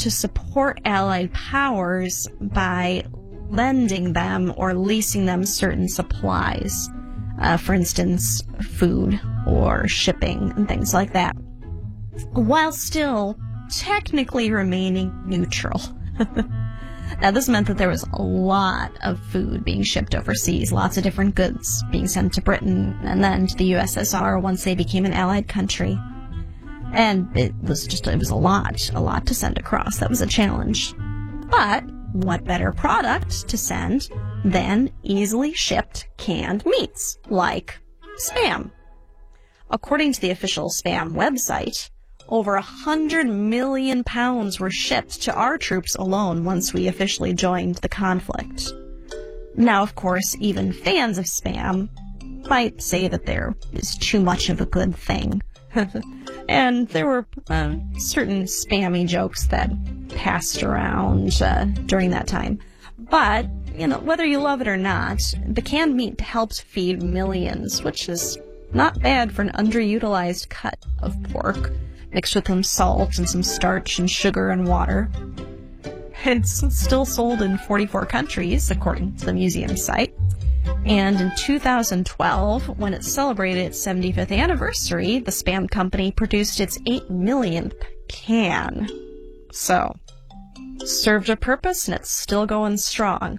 to support Allied powers by lending them or leasing them certain supplies. For instance, food or shipping and things like that, while still technically remaining neutral. Now, this meant that there was a lot of food being shipped overseas, lots of different goods being sent to Britain and then to the USSR once they became an Allied country. And it was a lot to send across. That was a challenge. But what better product to send than easily shipped canned meats, like Spam? According to the official Spam website, over 100 million pounds were shipped to our troops alone once we officially joined the conflict. Now, of course, even fans of Spam might say that there is too much of a good thing. And there were certain spammy jokes that passed around during that time. But, whether you love it or not, the canned meat helped feed millions, which is not bad for an underutilized cut of pork, mixed with some salt and some starch and sugar and water. It's still sold in 44 countries, according to the museum site. And in 2012, when it celebrated its 75th anniversary, the Spam company produced its 8 millionth can. So, served a purpose and it's still going strong.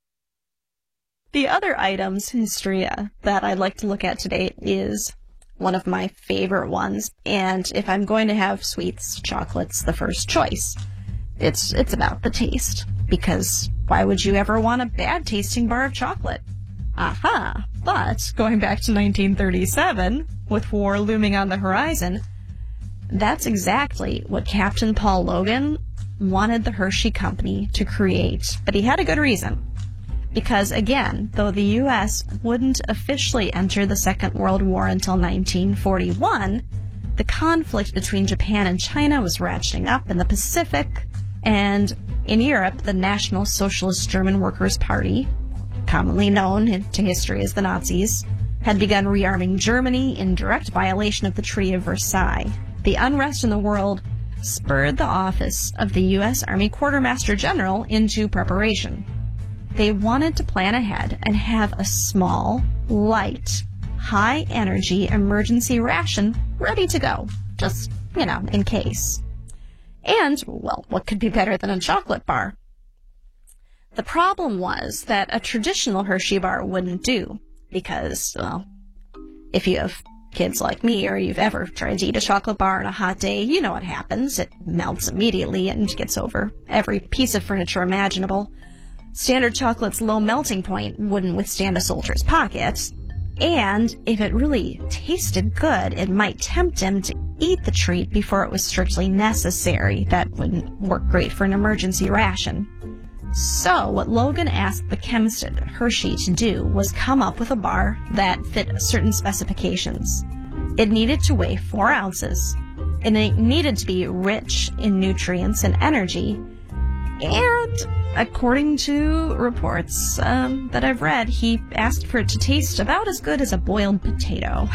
The other items in history that I'd like to look at today is one of my favorite ones, and if I'm going to have sweets, chocolate's the first choice. It's about the taste, because why would you ever want a bad-tasting bar of chocolate? Aha! But, going back to 1937, with war looming on the horizon, that's exactly what Captain Paul Logan wanted the Hershey Company to create. But he had a good reason. Because, again, though the U.S. wouldn't officially enter the Second World War until 1941, the conflict between Japan and China was ratcheting up in the Pacific, and in Europe, the National Socialist German Workers' Party, commonly known to history as the Nazis, had begun rearming Germany in direct violation of the Treaty of Versailles. The unrest in the world spurred the office of the U.S. Army Quartermaster General into preparation. They wanted to plan ahead and have a small, light, high-energy emergency ration ready to go, just, in case. And, well, what could be better than a chocolate bar? The problem was that a traditional Hershey bar wouldn't do, because, well, if you have kids like me or you've ever tried to eat a chocolate bar on a hot day, you know what happens. It melts immediately and gets over every piece of furniture imaginable. Standard chocolate's low melting point wouldn't withstand a soldier's pockets, and if it really tasted good, it might tempt him to eat the treat before it was strictly necessary. That wouldn't work great for an emergency ration. So, what Logan asked the chemist at Hershey to do was come up with a bar that fit certain specifications. It needed to weigh 4 ounces, and it needed to be rich in nutrients and energy, and according to reports that I've read, he asked for it to taste about as good as a boiled potato.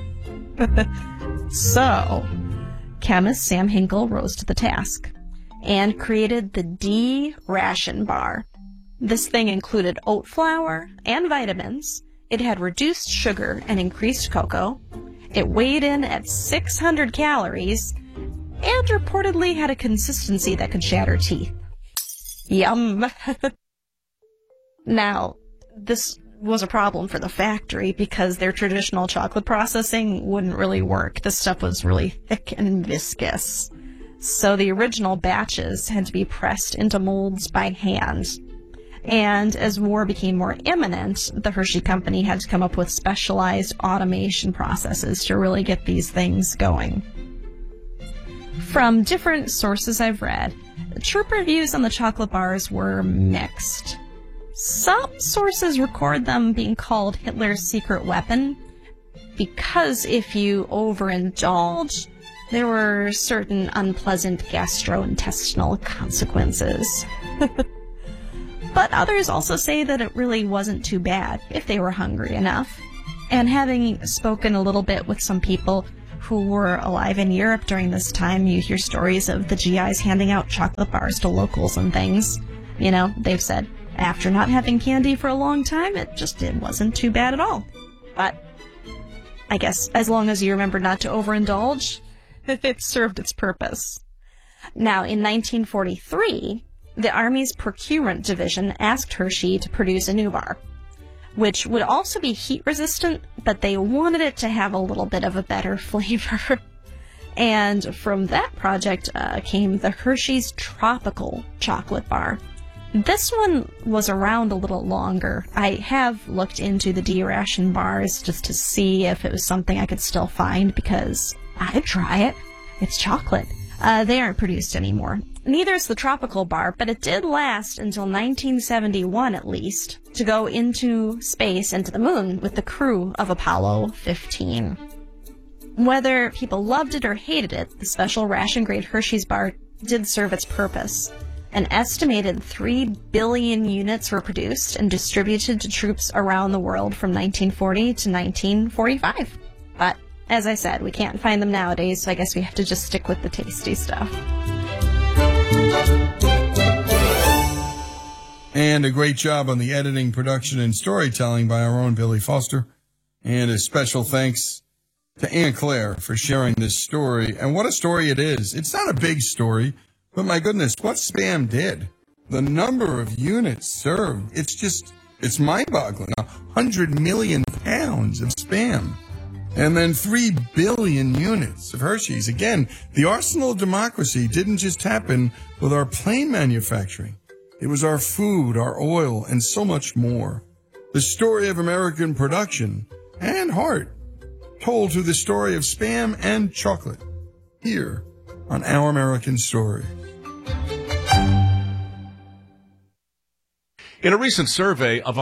So, chemist Sam Hinkle rose to the task and created the D-Ration Bar. This thing included oat flour and vitamins. It had reduced sugar and increased cocoa. It weighed in at 600 calories and reportedly had a consistency that could shatter teeth. Yum! Now, this was a problem for the factory because their traditional chocolate processing wouldn't really work. This stuff was really thick and viscous. So the original batches had to be pressed into molds by hand. And as war became more imminent, the Hershey Company had to come up with specialized automation processes to really get these things going. From different sources I've read, the troop reviews on the chocolate bars were mixed. Some sources record them being called Hitler's secret weapon because if you overindulge, there were certain unpleasant gastrointestinal consequences. But others also say that it really wasn't too bad if they were hungry enough. And having spoken a little bit with some people who were alive in Europe during this time, you hear stories of the GIs handing out chocolate bars to locals and things. You know, they've said, after not having candy for a long time, it wasn't too bad at all. But I guess as long as you remember not to overindulge, it served its purpose. Now, in 1943, the Army's Procurement Division asked Hershey to produce a new bar, which would also be heat-resistant, but they wanted it to have a little bit of a better flavor. And from that project came the Hershey's Tropical Chocolate Bar. This one was around a little longer. I have looked into the D-ration bars just to see if it was something I could still find, because I'd try it. It's chocolate. They aren't produced anymore. Neither is the Tropical Bar, but it did last until 1971 at least, to go into space, into the moon, with the crew of Apollo 15. Whether people loved it or hated it, the special ration-grade Hershey's bar did serve its purpose. An estimated 3 billion units were produced and distributed to troops around the world from 1940 to 1945. But, as I said, we can't find them nowadays, so I guess we have to just stick with the tasty stuff. And a great job on the editing, production, and storytelling by our own Billy Foster. And a special thanks to Anne Claire for sharing this story. And what a story it is. It's not a big story, but my goodness, what Spam did. The number of units served, it's mind-boggling. 100 million pounds of Spam. And then 3 billion units of Hershey's. Again, the arsenal of democracy didn't just happen with our plain manufacturing. It was our food, our oil, and so much more. The story of American production and heart, told through the story of Spam and chocolate, here on Our American Story. In a recent survey of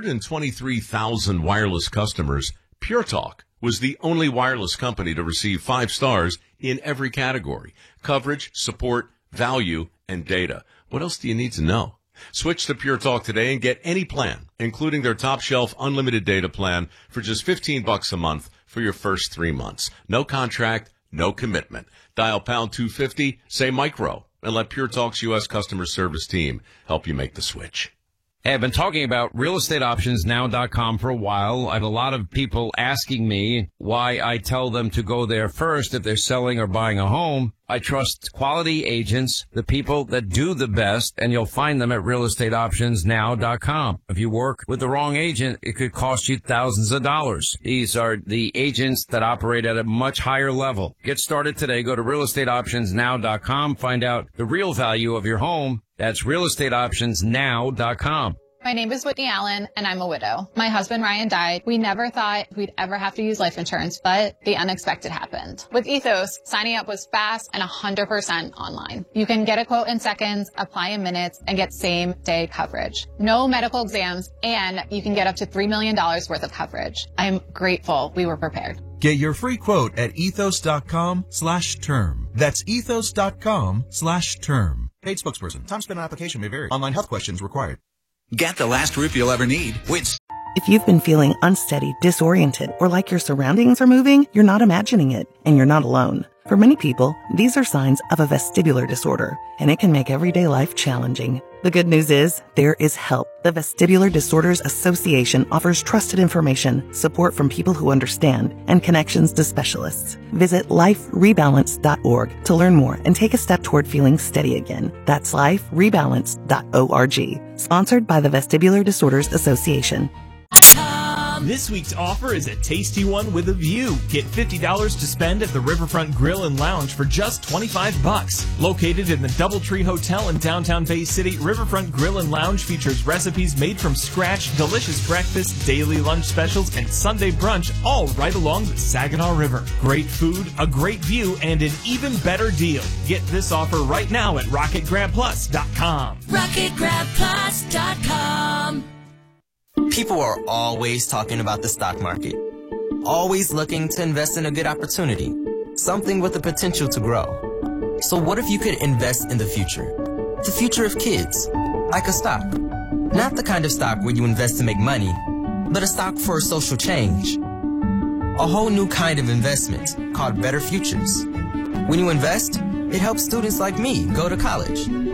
123,000 wireless customers, Pure Talk was the only wireless company to receive 5 stars in every category: coverage, support, value, and data. What else do you need to know? Switch to Pure Talk today and get any plan, including their top shelf unlimited data plan, for just $15 a month for your first 3 months. No contract, no commitment. Dial pound 250, say micro, and let Pure Talk's U.S. customer service team help you make the switch. Hey, I've been talking about realestateoptionsnow.com for a while. I have a lot of people asking me why I tell them to go there first if they're selling or buying a home. I trust quality agents, the people that do the best, and you'll find them at realestateoptionsnow.com. If you work with the wrong agent, it could cost you thousands of dollars. These are the agents that operate at a much higher level. Get started today. Go to realestateoptionsnow.com. Find out the real value of your home. That's realestateoptionsnow.com. My name is Whitney Allen, and I'm a widow. My husband, Ryan, died. We never thought we'd ever have to use life insurance, but the unexpected happened. With Ethos, signing up was fast and 100% online. You can get a quote in seconds, apply in minutes, and get same-day coverage. No medical exams, and you can get up to $3 million worth of coverage. I'm grateful we were prepared. Get your free quote at ethos.com/term. That's ethos.com/term. Paid spokesperson. Time spent on application may vary. Online health questions required. Get the last roof you'll ever need with... If you've been feeling unsteady, disoriented, or like your surroundings are moving, you're not imagining it, and you're not alone. For many people, these are signs of a vestibular disorder, and it can make everyday life challenging. The good news is, there is help. The Vestibular Disorders Association offers trusted information, support from people who understand, and connections to specialists. Visit liferebalance.org to learn more and take a step toward feeling steady again. That's liferebalance.org. Sponsored by the Vestibular Disorders Association. This week's offer is a tasty one with a view. Get $50 to spend at the Riverfront Grill and Lounge for just $25. Located in the Doubletree Hotel in downtown Bay City, Riverfront Grill and Lounge features recipes made from scratch, delicious breakfast, daily lunch specials, and Sunday brunch, all right along the Saginaw River. Great food, a great view, and an even better deal. Get this offer right now at RocketGrabPlus.com. RocketGrabPlus.com. People are always talking about the stock market, always looking to invest in a good opportunity, something with the potential to grow. So what if you could invest in the future of kids, like a stock? Not the kind of stock where you invest to make money, but a stock for social change. a whole new kind of investment called Better Futures. When you invest, it helps students like me go to college.